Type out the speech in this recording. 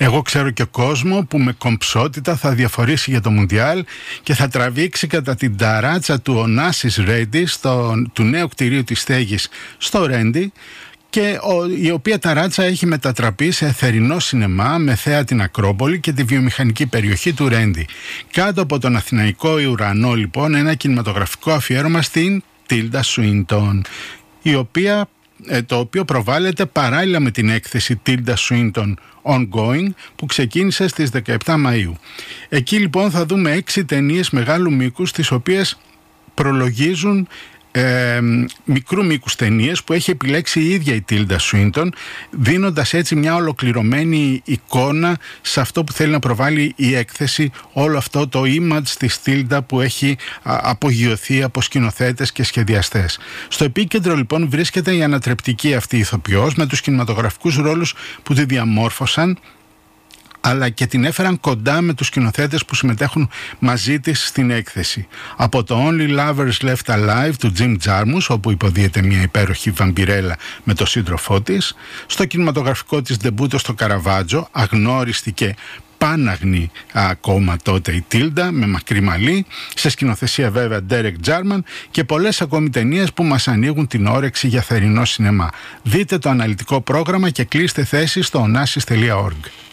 Εγώ ξέρω και κόσμο που με κομψότητα θα διαφορήσει για το Μουντιάλ και θα τραβήξει κατά την ταράτσα του Onassis Ready, του νέου κτηρίου της στέγης στο Ρέντι, και η οποία ταράτσα έχει μετατραπεί σε θερινό σινεμά με θέα την Ακρόπολη και τη βιομηχανική περιοχή του Ρέντι. Κάτω από τον αθηναϊκό ουρανό, λοιπόν, ένα κινηματογραφικό αφιέρωμα στην Τίλντα Σουίντον, το οποίο προβάλλεται παράλληλα με την έκθεση Tilda Swinton Ongoing που ξεκίνησε στις 17 Μαΐου. Εκεί λοιπόν θα δούμε 6 ταινίες μεγάλου μήκους, τις οποίες προλογίζουν μικρού μήκους ταινίες που έχει επιλέξει η ίδια η Tilda Swinton, δίνοντας έτσι μια ολοκληρωμένη εικόνα σε αυτό που θέλει να προβάλλει η έκθεση, όλο αυτό το image της Tilda που έχει απογειωθεί από σκηνοθέτες και σχεδιαστές. Στο επίκεντρο λοιπόν βρίσκεται η ανατρεπτική αυτή ηθοποιός με τους κινηματογραφικούς ρόλους που τη διαμόρφωσαν, αλλά και την έφεραν κοντά με τους σκηνοθέτες που συμμετέχουν μαζί της στην έκθεση. Από το Only Lovers Left Alive του Jim Jarmusch, όπου υποδίεται μια υπέροχη βαμπιρέλα με τον σύντροφό της, στο κινηματογραφικό της ντεμπούτο στο Καραβάτζο, αγνώριστη και πάναγνη ακόμα τότε η Τίλντα, με μακρύ μαλλί, σε σκηνοθεσία βέβαια Derek Jarman, και πολλές ακόμη ταινίες που μας ανοίγουν την όρεξη για θερινό σινεμά. Δείτε το αναλυτικό πρόγραμμα και κλείστε θέση στο onassis.org.